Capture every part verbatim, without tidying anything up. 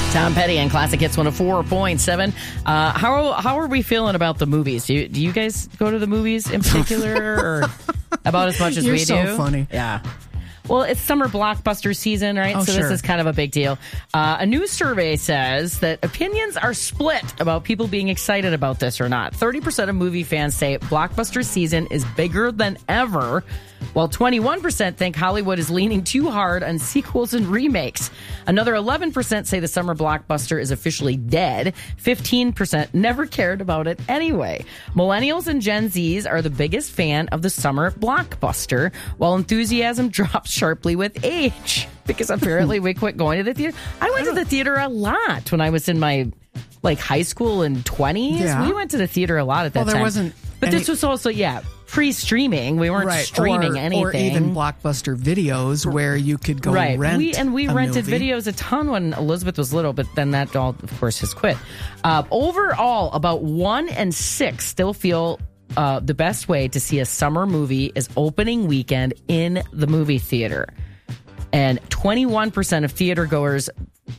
Tom Petty and Classic Hits one oh four point seven. Uh, how how are we feeling about the movies? Do you, do you guys go to the movies in particular, or about as much as You're we do? You're so funny. Yeah. Well, it's summer blockbuster season, right? Oh, so sure. this is kind of a big deal. Uh, a new survey says that opinions are split about people being excited about this or not. thirty percent of movie fans say blockbuster season is bigger than ever, while twenty-one percent think Hollywood is leaning too hard on sequels and remakes. Another eleven percent say the summer blockbuster is officially dead. fifteen percent never cared about it anyway. Millennials and Gen Zs are the biggest fan of the summer blockbuster, while enthusiasm drops sharply with age, because apparently we quit going to the theater. I went to the theater a lot when I was in my like high school and twenties. Yeah. We went to the theater a lot at that well, there time. wasn't But any- this was also, yeah, pre-streaming. We weren't right, streaming or, anything. or even Blockbuster videos where you could go right. rent We, and we a rented movie. videos a ton when Elizabeth was little, but then that all, of course, has quit. Uh, overall, about one and six still feel uh, the best way to see a summer movie is opening weekend in the movie theater. And twenty-one percent of theater goers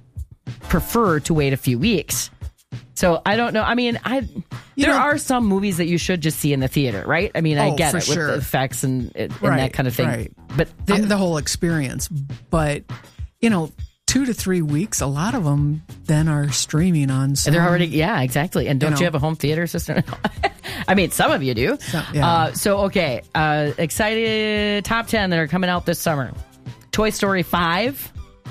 prefer to wait a few weeks. So I don't know. I mean, I You there know- are some movies that you should just see in the theater, right? I mean, I Oh, get for it sure. with the effects and, and Right, that kind of thing. right. But the, I'm- the whole experience. But, you know, two to three weeks, a lot of them then are streaming on some, they're already, yeah, exactly. And don't you, know. have a home theater system? I mean, some of you do. So- yeah. uh, so, okay, uh, excited top ten that are coming out this summer. Toy Story five.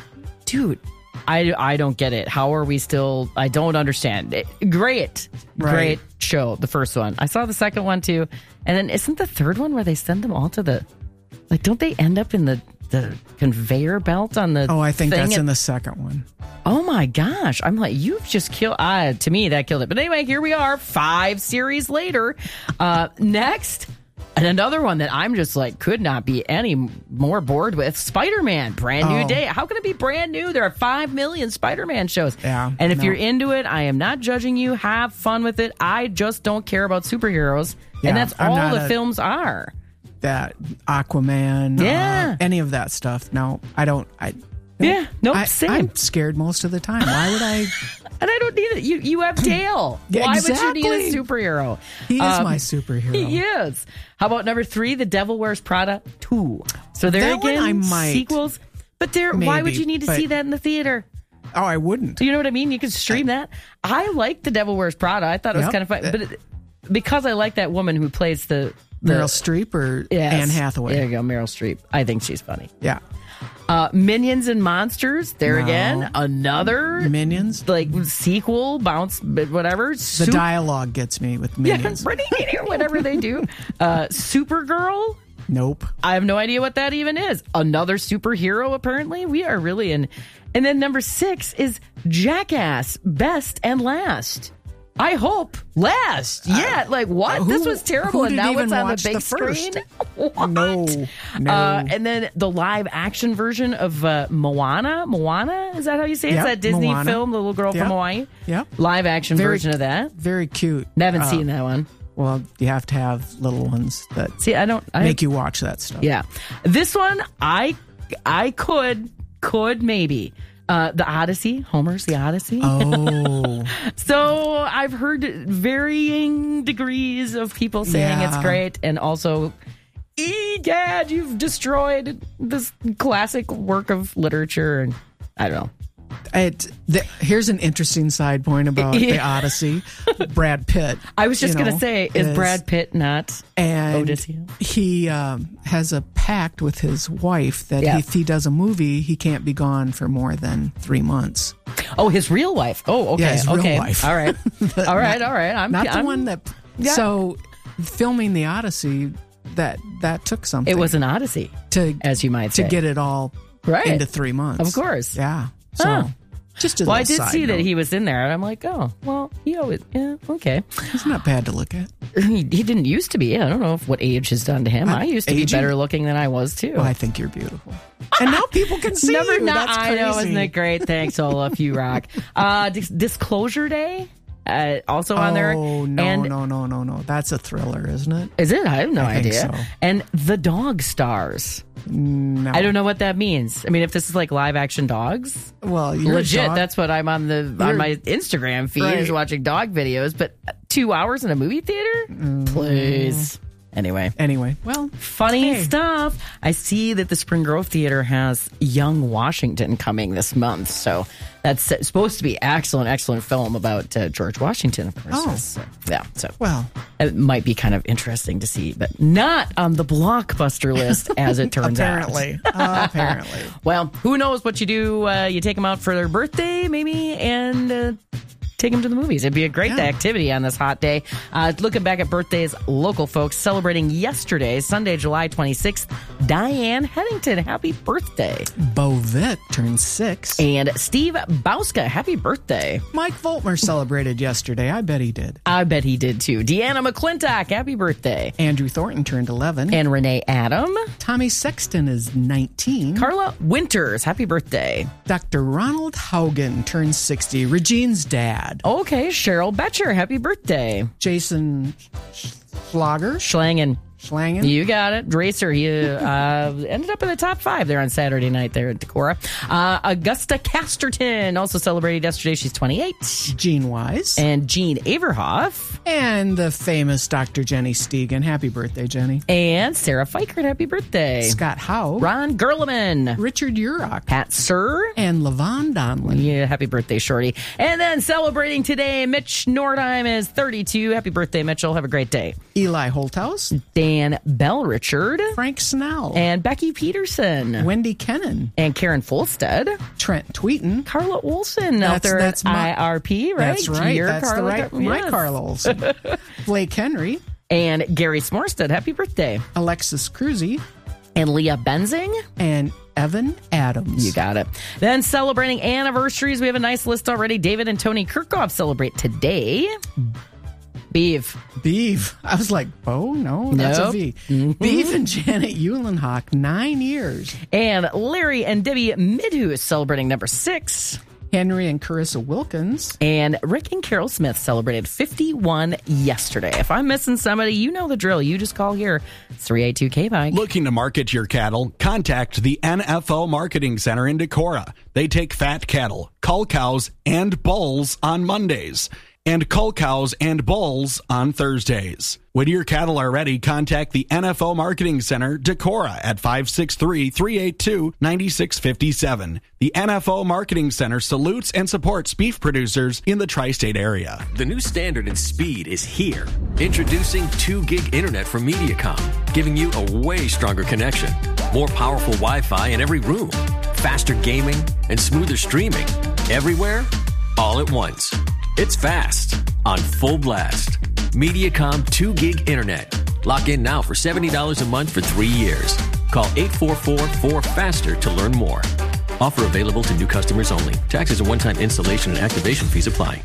Dude, I, I don't get it. How are we still? I don't understand. It, great, Right. great show. The first one. I saw the second one too. And then isn't the third one where they send them all to the, like, don't they end up in the, the conveyor belt on the Oh, I think thing that's at- in the second one. Oh my gosh. I'm like, you've just killed, uh, to me, that killed it. But anyway, here we are, five series later. Uh, next, and another one that I'm just like, could not be any more bored with, Spider-Man, brand new Oh. day. How can it be brand new? There are five million Spider-Man shows. Yeah, And if no. you're into it, I am not judging you. Have fun with it. I just don't care about superheroes. Yeah, and that's I'm all not the a- films are. That Aquaman, Yeah. uh, any of that stuff. No, I don't. I Yeah, nope, I, same. I'm scared most of the time. Why would I? And I don't need it. You you have Dale. Yeah, Why would you need exactly. a superhero? He is Um, my superhero. He is. How about number three, The Devil Wears Prada two? So there That one again, I might- sequels. But there, why would Maybe, you need to but- see that in the theater? Oh, I wouldn't. You know what I mean? You can stream that. I like The Devil Wears Prada. I thought it was Yep. kind of fun. But it, because I like that woman who plays the... the Meryl Streep or Yes. Anne Hathaway. There you go, Meryl Streep. I think she's funny. Yeah, Uh, Minions and Monsters. There No. again, another... Minions. like sequel, bounce, whatever. The Sup- dialogue gets me with Minions. Yeah, whatever they do. Uh, Supergirl. Nope. I have no idea what that even is. Another superhero, apparently. We are really in. And then number six is Jackass, Best and Last. I hope last. Yeah, like what? Uh, who- this was terrible, who and did now even it's on the watch big the first? screen. What? No, no. Uh, and then the live action version of uh, Moana. Moana, is that how you say it? Yep, It's that Disney Moana. film, the little girl Yep. from Hawaii. Yep. Live action Very- version of that. Very cute. Haven't Uh, seen that one. Well, you have to have little ones that See, I don't. I, make you watch that stuff. Yeah, this one I I could could maybe uh, the Odyssey, Homer's The Odyssey. Oh, So I've heard varying degrees of people saying it's Yeah. great, and also, Egad, you've destroyed this classic work of literature, and I don't know. it, the, here's an interesting side point about the Yeah. Odyssey. Brad Pitt. I was just you gonna know, say, is, Brad Pitt not and Odysseus? he um, has a pact with his wife that Yeah. if he does a movie, he can't be gone for more than three months. Oh, his real wife. Oh, okay, Yeah, his real okay, wife. all right, all right, all right. I'm Not the I'm- one that. Yeah. So, filming the Odyssey, that that took something. It was an odyssey, to as you might to say. get it all Right. into three months. Of course. Yeah. So Huh. just a Well, I little did side see that note. he was in there, and I'm like, oh, well, he always, yeah, okay. He's not bad to look at. He, he didn't used to be. I don't know if what age has done to him. I used to be aging? better looking than I was too. Well, I think you're beautiful. And now people can see Never you. not. That's I crazy. know, isn't it great? Thanks, Olaf. You rock. Uh, dis- Disclosure Day. uh, also on there. Oh, no, and no, no, no, no. That's a thriller, isn't it? Is it? I have no I think idea. so. And The Dog Stars. No. I don't know what that means. I mean, if this is like live action dogs, Well, you're a legit. dog- That's what I'm on the on You're- my Instagram feed Right. is watching dog videos. But two hours in a movie theater, Mm. please. Anyway, Anyway, well, funny hey. stuff. I see that the Spring Grove Theater has Young Washington coming this month, so that's supposed to be excellent, excellent film about uh, George Washington, of course. Oh. So, yeah, so Well, it might be kind of interesting to see, but not on the blockbuster list, as it turns apparently. out. apparently. Well, who knows what you do? Uh, you take them out for their birthday, maybe, and uh, take them to the movies. It'd be a great Yeah. activity on this hot day. Uh, looking back at birthdays, local folks celebrating yesterday, Sunday, July twenty-sixth, Diane Headington. Happy birthday. Bo Vitt turned six. And Steve Bauska. Happy birthday. Mike Voltmer celebrated yesterday. I bet he did. I bet he did too. Deanna McClintock. Happy birthday. Andrew Thornton turned eleven. And Renee Adam. Tommy Sexton is nineteen. Carla Winters. Happy birthday. Doctor Ronald Haugen turned sixty. Regine's dad. Okay, Cheryl Betcher. Happy birthday. Jason Schlager. Schlangen. Schlangen. You got it. Dracer, he uh, ended up in the top five there on Saturday night there at Decorah. Uh, Augusta Casterton also celebrated yesterday. She's twenty-eight. Gene Wise. And Jean Averhoff. And the famous Doctor Jenny Stegen. Happy birthday, Jenny. And Sarah Fikert. Happy birthday. Scott Howe. Ron Gerleman. Richard Urach. Pat Sir. And Levon Donlin. Yeah, happy birthday, Shorty. And then celebrating today, Mitch Nordheim is thirty-two. Happy birthday, Mitchell. Have a great day. Eli Holthaus. Dan Bell Richard. Frank Snell. And Becky Peterson. Wendy Kennan. And Karen Folstead. Trent Tweeten. Carla Olson out That's- there that's at my- I R P, right? That's right. Your That's Carla, the right. My yes. Carla Olson. Blake Henry. And Gary Smorstead, happy birthday. Alexis Cruzy. And Leah Benzing. And Evan Adams. You got it. Then celebrating anniversaries, we have a nice list already. David and Tony Kirkhoff celebrate today. Beef. Beef. I was like, Bo? No, that's Nope. a V. Beef and Janet Eulenhock, nine years. And Larry and Debbie Midhus celebrating number six. Henry and Carissa Wilkins. And Rick and Carol Smith celebrated fifty-one yesterday. If I'm missing somebody, you know the drill. You just call here. It's three eight two K Bike. Looking to market your cattle? Contact the N F O Marketing Center in Decorah. They take fat cattle, cull cows, and bulls on Mondays, and cull cows and bulls on Thursdays. When your cattle are ready, contact the N F O Marketing Center, Decorah, at five six three, three eight two, nine six five seven. The N F O Marketing Center salutes and supports beef producers in the tri-state area. The new standard in speed is here. Introducing two gig internet from Mediacom, giving you a way stronger connection, more powerful Wi-Fi in every room, faster gaming, and smoother streaming. Everywhere, all at once. It's fast, on full blast. Mediacom two gig internet. Lock in now for seventy dollars a month for three years. Call eight four four, four faster to learn more. Offer available to new customers only. Taxes and one-time installation and activation fees apply.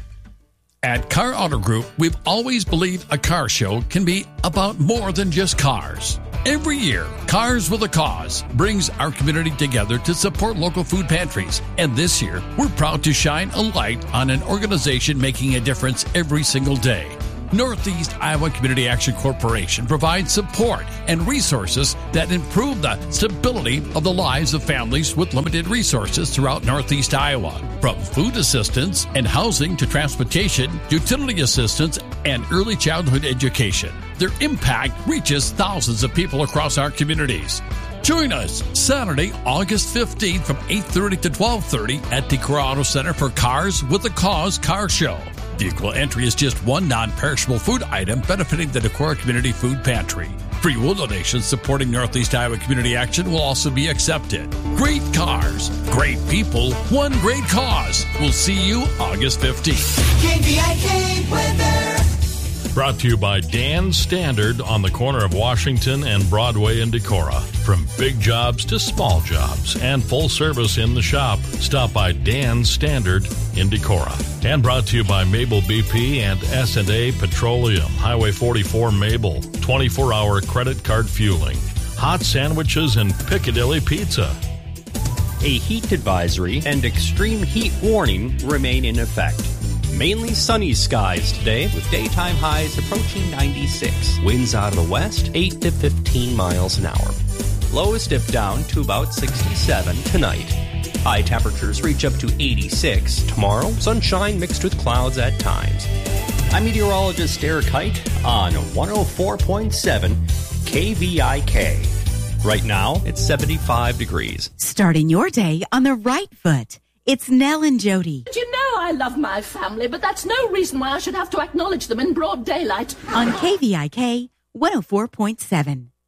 At Car Auto Group, we've always believed a car show can be about more than just cars. Every year, Cars with a Cause brings our community together to support local food pantries. And this year, we're proud to shine a light on an organization making a difference every single day. Northeast Iowa Community Action Corporation provides support and resources that improve the stability of the lives of families with limited resources throughout Northeast Iowa. From food assistance and housing to transportation, utility assistance, and early childhood education. Their impact reaches thousands of people across our communities. Join us Saturday, August fifteenth from eight thirty to twelve thirty at Decorah Auto Center for Cars with a Cause Car Show. Vehicle entry is just one non-perishable food item benefiting the Decorah Community Food Pantry. Free will donations supporting Northeast Iowa Community Action will also be accepted. Great cars, great people, one great cause. We'll see you August fifteenth. K V I K weather. Brought to you by Dan Standard on the corner of Washington and Broadway in Decorah. From big jobs to small jobs and full service in the shop, stop by Dan Standard in Decorah. And brought to you by Mabel B P and S and A Petroleum, Highway forty-four Mabel, twenty-four hour credit card fueling, hot sandwiches and Piccadilly Pizza. A heat advisory and extreme heat warning remain in effect. Mainly sunny skies today with daytime highs approaching ninety-six. Winds out of the west, eight to fifteen miles an hour. Lows dip down to about sixty-seven tonight. High temperatures reach up to eighty-six tomorrow. Sunshine mixed with clouds at times. I'm meteorologist Eric Height on one oh four point seven K V I K. Right now, it's seventy-five degrees. Starting your day on the right foot. It's Nell and Jody. You know I love my family, but that's no reason why I should have to acknowledge them in broad daylight. On K V I K one oh four point seven.